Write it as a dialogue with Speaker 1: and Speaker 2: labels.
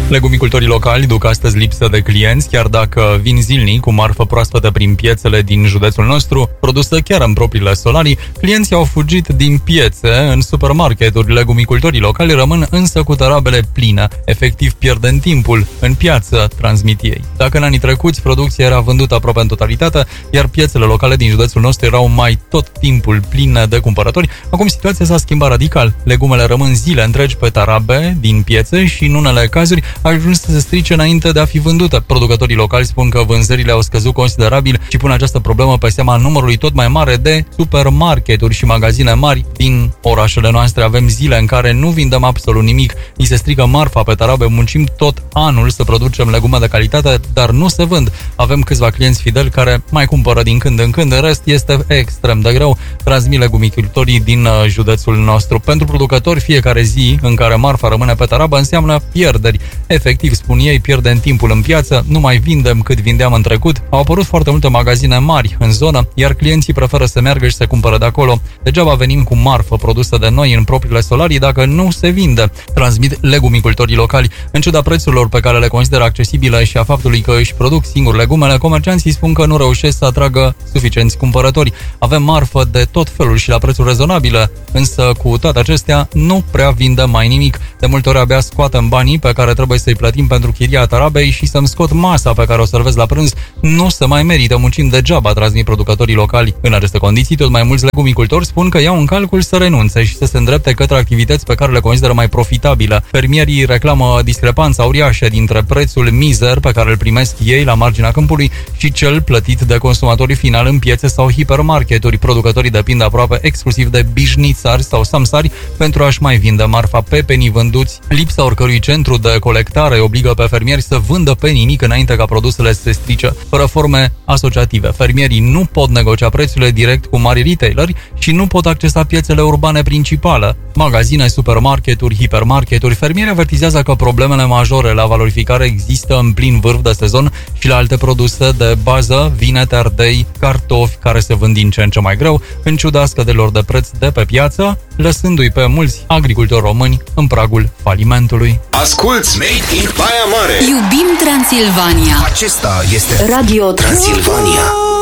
Speaker 1: Legumicultorii locali duc astăzi lipsă de clienți, chiar dacă vin zilnic cu marfă proaspătă prin piețele din județul nostru, produsă chiar în propriile solarii. Clienții au fugit din piețe în supermarketuri. Legumicultorii locali rămân însă cu tarabele pline. Efectiv pierdem timpul în piață, transmit ei. Dacă în anii trecuți producția era vândută aproape în totalitate, iar piețele locale din județul nostru erau mai tot timpul pline de cumpărători, acum situația s-a schimbat radical. Legumele rămân zile întregi pe tarabe din piețe și în unele cazuri ajuns să se strice înainte de a fi vândute. Producătorii locali spun că vânzările au scăzut considerabil și pun această problemă pe seama numărului tot mai mare de supermarketuri și magazine mari din orașele noastre. Avem zile în care nu vindem absolut nimic, ni se strică marfa pe tarabe, muncim tot anul să producem legume de calitate, dar nu se vând. Avem câțiva clienți fideli care mai cumpără din când în când, în rest este extrem de greu, transmit legumicultorii din județul nostru. Pentru producători, fiecare zi în care marfa rămâne pe tarabă înseamnă pierderi. Efectiv, spun ei, pierdem timpul în piață, nu mai vindem cât vindeam în trecut. Au apărut foarte multe magazine mari în zonă, iar clienții preferă să meargă și să cumpără de acolo. Degeaba venim cu marfă produsă de noi în propriile solarii dacă nu se vinde, transmit legumicultorii locali. În ciuda prețurilor pe care le consideră accesibile și a faptului că își produc singuri legumele, comercianții spun că nu reușesc să atragă suficienți cumpărători. Avem marfă de tot felul și la prețuri rezonabile, însă cu toate acestea nu prea vindem mai nimic. De multe ori abia scoatem banii pe care trebuie să-i plătim pentru chiria tarabei și să-mi scot masa pe care o servez la prânz. Nu se mai merită, muncim degeaba, transmit producătorii locali. În aceste condiții, tot mai mulți legumicultori spun că iau în calcul să renunțe și să se îndrepte către activități pe care le consideră mai profitabile. Fermierii reclamă discrepanța uriașă dintre prețul mizer pe care îl primesc ei la marginea câmpului și cel plătit de consumatorii final în piețe sau hipermarketuri. Producătorii depind aproape exclusiv de bișnițari sau samsari pentru a-și mai vinde marfa pe penii vânduți. Lipsa oricărui centru de colectare obligă pe fermieri să vândă pe nimic înainte ca produsele să se strice. Fără forme asociative, fermierii nu pot negocia prețurile direct cu mari retaileri și nu pot accesa piețele urbane principale. Magazine, supermarketuri, hipermarketuri. Fermierii avertizează că problemele majore la valorificare există în plin vârf de sezon și la alte produse de bază, vinete, ardei, cartofi, care se vând din ce în ce mai greu, în ciuda scăderilor de preț de pe piață, lăsându-i pe mulți agricultori români în pragul falimentului.
Speaker 2: Asculți Made in Baia Mare!
Speaker 3: Iubim Transilvania!
Speaker 2: Acesta este Radio Transilvania.